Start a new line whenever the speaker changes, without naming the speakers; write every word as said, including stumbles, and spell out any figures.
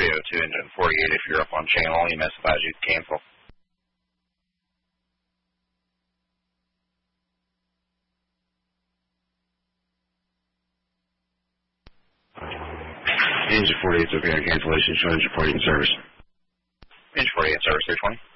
radio to engine forty-eight. If you're up on channel, you must advise you to cancel.
Engine forty-eight is okay on cancellation. Show engine forty-eight in service.
Engine forty-eight, service three twenty.